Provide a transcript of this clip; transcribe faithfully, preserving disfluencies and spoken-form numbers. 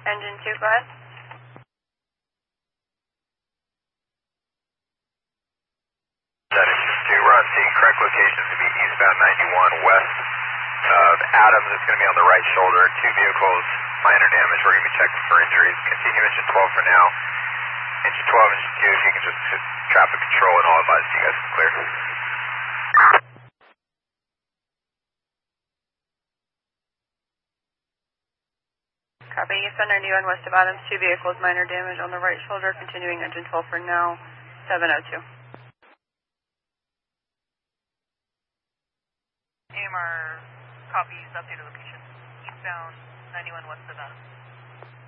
Engine two, go ahead. That engine two, we're on scene. Correct location to be eastbound ninety-one west of Adams. It's going to be on the right shoulder. Two vehicles, minor damage. We're going to be checking for injuries. Continue engine twelve for now. Engine twelve, engine two, if you can just hit traffic control and all advise you guys to clear. Copy, eastbound ninety-one west of Adams, two vehicles, minor damage on the right shoulder, continuing engine twelve for now, seven oh two. A M R copies updated location, eastbound ninety-one west of Adams.